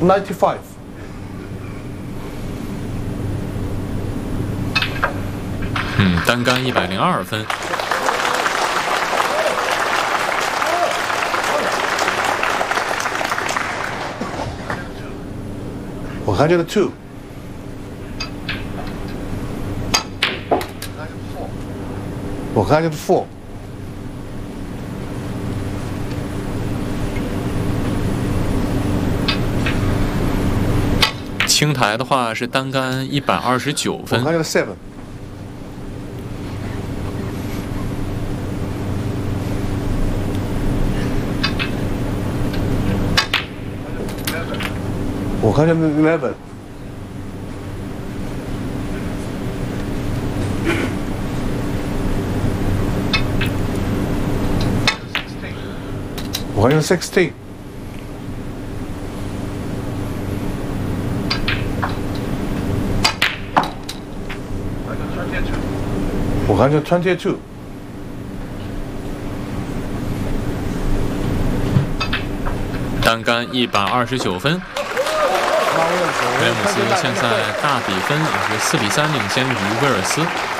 95. 单杆102分。 102. 104. 青台的话是单杆129分。 107. 111. 116. 122. 单杆129分。威廉姆斯现在大比分也是4比3领先于威尔斯。